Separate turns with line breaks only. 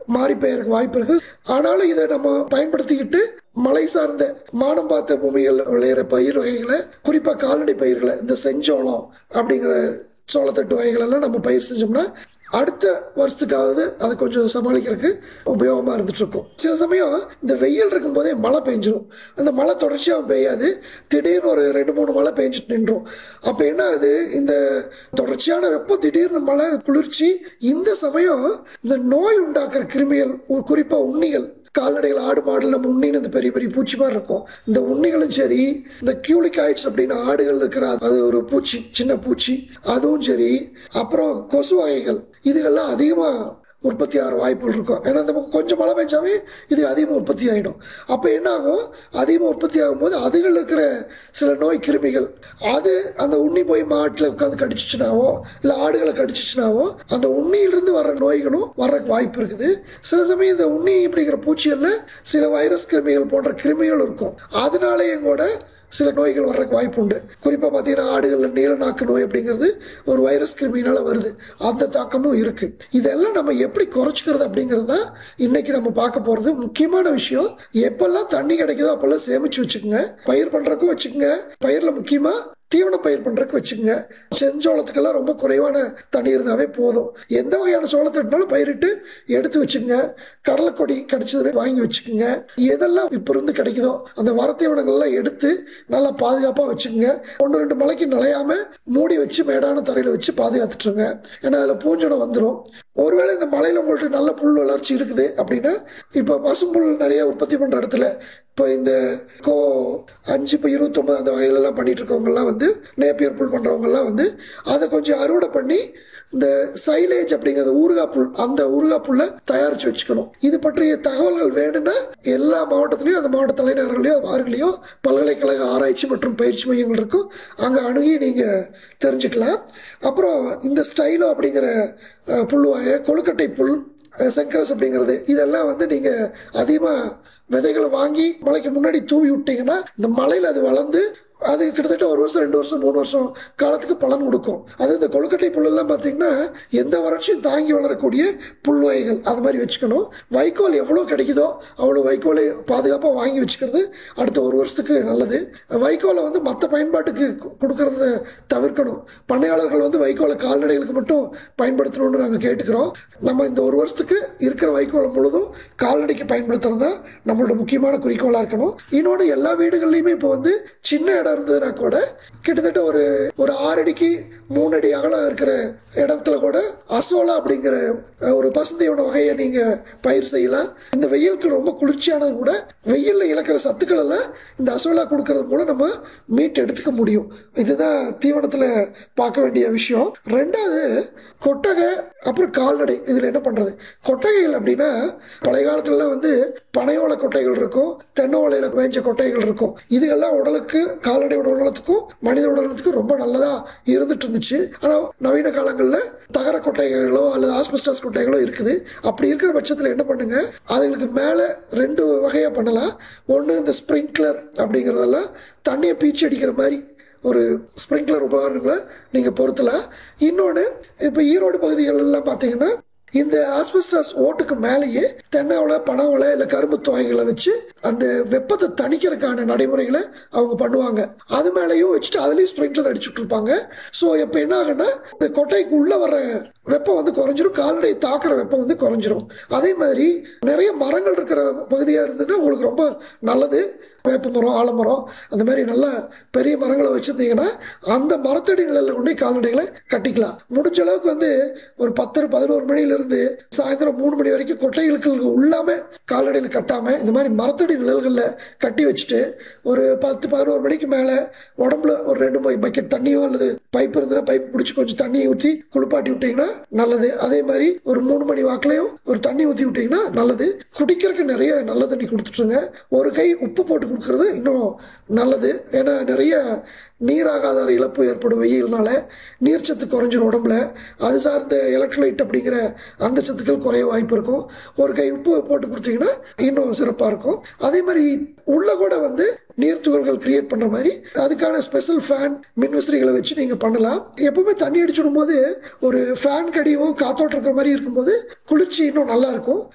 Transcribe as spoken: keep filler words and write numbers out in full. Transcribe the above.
மாறி பெய்யறதுக்கு வாய்ப்பு இருக்கு. ஆனாலும் இதை நம்ம பயன்படுத்திக்கிட்டு மழை சார்ந்த மானம் பார்த்த பூமிகள் விளையிற பயிர் வகைகளை, குறிப்பா கால்நடை பயிர்களை, இந்த செஞ்சோளம் அப்படிங்கிற சோளத்தட்டு வகைகள் எல்லாம் நம்ம பயிர் செஞ்சோம்னா அடுத்த வருஷத்துக்காவது அதை கொஞ்சம் சமாளிக்கிறதுக்கு உபயோகமா இருந்துட்டு இருக்கும். சில சமயம் இந்த வெயில் இருக்கும் போதே மழை பெஞ்சிடும். அந்த மழை தொடர்ச்சியாக பெய்யாது, திடீர்னு ஒரு ரெண்டு மூணு மழை பெஞ்சிட்டு நின்றோம். அப்போ என்ன ஆகுது, இந்த தொடர்ச்சியான வெப்பம், திடீர்னு மழை, குளிர்ச்சி, இந்த சமயம் இந்த நோய் உண்டாக்குற கிருமிகள், குறிப்பா உண்ணிகள், கால்நடைகள், ஆடு மாடுல நம்ம உண்ணின்னு இந்த பெரிய பெரிய பூச்சி மாதிரி இருக்கும். இந்த உண்ணிகளும் சரி, இந்த கியூலிகாய்ட்ஸ் அப்படின்னு ஆடுகள் இருக்கிற அது ஒரு பூச்சி, சின்ன பூச்சி, அதுவும் சரி, அப்புறம் கொசு வகைகள், இதுகெல்லாம் அதிகமா உற்பத்தி ஆகிற வாய்ப்புகள் இருக்கும். ஏன்னா நமக்கு கொஞ்சம் மழை பெஞ்சாவே இது அதிகமாக உற்பத்தி ஆகிடும். அப்போ என்ன ஆகும், அதிகமாக உற்பத்தி ஆகும்போது அதுகள் இருக்கிற சில நோய் கிருமிகள் அது அந்த உண்ணி போய் மாட்டில் உட்காந்து கடிச்சிச்சுனாவோ இல்லை ஆடுகளை கடிச்சிச்சுனாவோ அந்த உண்ணியிலிருந்து வர்ற நோய்களும் வர்றதுக்கு வாய்ப்பு இருக்குது. சில சமயம் இந்த உண்ணி அப்படிங்கிற பூச்சிகளில் சில வைரஸ் கிருமிகள் போன்ற கிருமிகள் இருக்கும். அதனாலேயும் கூட சில நோய்கள் வர்றதுக்கு வாய்ப்பு உண்டு. குறிப்பாக பார்த்தீங்கன்னா ஆடுகளில் நீலநாக்கு நோய் அப்படிங்கிறது ஒரு வைரஸ் கிருமியினால வருது. அந்த தாக்கமும் இருக்கு. இதெல்லாம் நம்ம எப்படி குறைச்சிக்கிறது அப்படிங்கிறது தான் இன்னைக்கு நம்ம பார்க்க போகிறது. முக்கியமான விஷயம், எப்பெல்லாம் தண்ணி கிடைக்குதோ அப்பெல்லாம் சேமிச்சு வச்சுக்கோங்க. பயிர் பண்ணுறக்கும் வச்சுக்கோங்க. பயிரில் முக்கியமாக தீவன பயிர் பண்றதுக்கு வச்சுக்கோங்க. செஞ்சோளத்துக்கெல்லாம் ரொம்ப குறைவான தண்ணி இருந்தாவே போதும். எந்த வகையான சோளத்தை இருந்தாலும் பயிரிட்டு எடுத்து வச்சுக்கோங்க. கடலைக்கொடி கிடைச்சதுன்னு வாங்கி வச்சுக்கோங்க. எதெல்லாம் இப்போ இருந்து கிடைக்குதோ அந்த வரத்தீவனங்கள்லாம் எடுத்து நல்லா பாதுகாப்பாக வச்சுக்கோங்க. ஒன்று ரெண்டு மலைக்கு நலையாம மூடி வச்சு மேடான தரையில் வச்சு பாதுகாத்துட்டுருங்க. ஏன்னா அதில் பூஞ்சனம் வந்துடும். ஒருவேளை இந்த மலையில் உங்கள்கிட்ட நல்ல புல் வளர்ச்சி இருக்குது அப்படின்னா, இப்போ பசும்புல் நிறைய உற்பத்தி பண்ணுற இடத்துல இப்போ இந்த கோ அஞ்சு இப்போ இருபத்தொம்பது அந்த வகையிலலாம் பண்ணிட்டு இருக்கவங்கலாம் வந்து நேப்பியர் புல் பண்ணுறவங்கலாம் வந்து அதை கொஞ்சம் அறுவடை பண்ணி இந்த சைலேஜ் அப்படிங்கிறது ஊறுகாய் புல், அந்த ஊறுகாய் புல்லை தயாரித்து வச்சுக்கணும். இது பற்றிய தகவல்கள் வேணும்னா எல்லா மாவட்டத்திலையும், அந்த மாவட்ட தலைநகர்களையோ வார்களையோ பல்கலைக்கழக ஆராய்ச்சி மற்றும் பயிற்சி மையங்கள் இருக்கும், அங்கே அணுகி நீங்கள் தெரிஞ்சுக்கலாம். அப்புறம் இந்த ஸ்டைலோ அப்படிங்கிற புல் வகை, கொழுக்கட்டை புல், செங்கரஸ் அப்படிங்கிறது, இதெல்லாம் வந்து நீங்கள் அதிகமாக விதைகளை வாங்கி மழைக்கு முன்னாடி தூவி விட்டீங்கன்னா இந்த மலையில் அது வளர்ந்து அது கிட்டத்தட்ட ஒரு வருஷம் ரெண்டு வருஷம் மூணு வருஷம் காலத்துக்கு பலன் கொடுக்கும். அது இந்த கொழுக்கட்டை புல்லெல்லாம் பார்த்தீங்கன்னா எந்த வறட்சியும் தாங்கி வளரக்கூடிய புல் வகைகள், அது மாதிரி வச்சுக்கணும். வைக்கோல் எவ்வளோ கிடைக்குதோ அவ்வளோ வைக்கோலை பாதுகாப்பாக வாங்கி வச்சுக்கிறது அடுத்த ஒரு வருஷத்துக்கு நல்லது. வைக்கோலை வந்து மற்ற பயன்பாட்டுக்கு கொடுக்கறத தவிர்க்கணும். பண்ணையாளர்கள் வந்து வைக்கோலை கால்நடைகளுக்கு மட்டும் பயன்படுத்தணும்னு நாங்கள் கேட்டுக்கிறோம். நம்ம இந்த ஒரு வருஷத்துக்கு இருக்கிற வைக்கோலை முழுதும் கால்நடைக்கு பயன்படுத்துறது தான் நம்மளோட முக்கியமான குறிக்கோளாக இருக்கணும். இன்னொன்று, எல்லா வீடுகள்லையுமே இப்போ வந்து சின்ன இருந்ததுன்னா கூட கிட்டத்தட்ட ஒரு ஒரு ஆறு அடிக்கு மூணு அடி அகலம் இருக்கிற இடத்துல கூட அசோலா அப்படிங்கிற ஒரு பசுந்தீவன வகையை நீங்க பயிர் செய்யலாம். இந்த வெயிலுக்கு ரொம்ப குளிர்ச்சியானது கூட வெயில்ல இழக்கிற சத்துக்கள் எல்லாம் இந்த அசோலா கொடுக்கறது மூலம் நம்ம மீட் எடுத்துக்க முடியும். இதுதான் தீவனத்துல பார்க்க வேண்டிய விஷயம். ரெண்டாவது, கொட்டகை அப்புறம் கால்நடை, இதுல என்ன பண்றது? கொட்டகைகள் அப்படின்னா பழைய காலத்துல வந்து பனையோலை கொட்டைகள் இருக்கும், தென்னை ஓலையில வேஞ்ச கொட்டைகள் இருக்கும். இதுகெல்லாம் உடலுக்கு, கால்நடை உடல்நலத்துக்கும் மனித உடல்நலத்துக்கும் ரொம்ப நல்லதா இருந்துட்டு இருந்துச்சு. ஆனா நவீன காலங்களில் தகர கொட்டைகளோ அல்லது ஆஸ்பெஸ்டாஸ் கொட்டைகளோ இருக்குது. அப்படி இருக்கிற பட்சத்தில் என்ன பண்ணுங்க, அதுகளுக்கு மேலே ரெண்டு வகையா பண்ணலாம். ஒன்று, இந்த ஸ்ப்ரிங்க்லர் அப்படிங்கிறதெல்லாம் தண்ணியை பீச்சி அடிக்கிற மாதிரி ஒரு ஸ்ப்ரிங்க்லர் உபகரணங்களை நீங்க பொருத்தலாம். இன்னொன்று, இப்போ ஈரோடு பகுதிகள் எல்லாம் பார்த்தீங்கன்னா இந்த ஆஸ்பெஸ்டாஸ் ஓட்டுக்கு மேலேயே தென்னை ஓலை, பனை ஓலை இல்லை கரும்பு தொகைகளை வச்சு அந்த வெப்பத்தை தணிக்கிறதுக்கான நடைமுறைகளை அவங்க பண்ணுவாங்க. அது மேலேயும் வச்சுட்டு அதுலேயும் ஸ்ப்ரிங்க்லர் அடிச்சுட்டு இருப்பாங்க. ஸோ இப்போ என்ன ஆகுன்னா இந்த கொட்டைக்கு உள்ள வர வெப்பம் வந்து குறைஞ்சிரும், கால்நடை தாக்குற வெப்பம் வந்து குறைஞ்சிரும். அதே மாதிரி நிறைய மரங்கள் இருக்கிற பகுதியாக இருந்ததுன்னா உங்களுக்கு ரொம்ப நல்லது. வேப்ப மரம், ஆலமரம், அந்த மாதிரி நல்ல பெரிய மரங்களை வச்சிருந்தீங்கன்னா அந்த மரத்தடி நிழல்ல கொண்டு கால்நடைகளை கட்டிக்கலாம். முடிஞ்ச அளவுக்கு வந்து ஒரு பத்து பதினோரு மணிலிருந்து சாயந்தரம் மூணு மணி வரைக்கும் கொட்டைகளுக்கு உள்ளாம கால்நடைகளை கட்டாம இந்த மாதிரி மரத்தடி நிழல்களில் கட்டி வச்சுட்டு ஒரு பத்து பதினோரு மணிக்கு மேல உடம்புல ஒரு ரெண்டு பக்கெட் தண்ணியோ அல்லது பைப் இருந்ததுன்னா பைப் பிடிச்சி கொஞ்சம் தண்ணியை ஊற்றி குளிப்பாட்டி விட்டீங்கன்னா நல்லது. அதே மாதிரி ஒரு மூணு மணி வாக்குலையும் ஒரு தண்ணி ஊற்றி விட்டீங்கன்னா நல்லது. குடிக்கிறதுக்கு நிறைய நல்ல தண்ணி கொடுத்துட்டுருங்க. ஒரு கை உப்பு போட்டு கொடுக்கறது இன்னும் நல்லது. ஏன்னா நிறைய நீராகாதார இழப்பு ஏற்படும் வெயில்னால, நீர்ச்சத்து குறைஞ்சிரும் உடம்புல. அது சார்ந்த எலக்ட்ரோலைட் அப்படிங்கிற அந்த சத்துக்கள் குறைய வாய்ப்பு இருக்கும். ஒரு கை உப்பு போட்டு கொடுத்தீங்கன்னா இன்னும் சிறப்பாக இருக்கும். அதே மாதிரி உள்ள கூட வந்து நீர் துகள்கள் கிரியேட் பண்ற மாதிரி அதுக்கான ஸ்பெஷல் ஃபேன், மின்விசிறிகளை வச்சு நீங்க பண்ணலாம். எப்பவுமே தண்ணி அடிச்சிடும் போது ஒரு ஃபேன் கடியோ காத்தோட்டம் இருக்கிற மாதிரி இருக்கும்போது குளிர்ச்சி இன்னும் நல்லா இருக்கும்.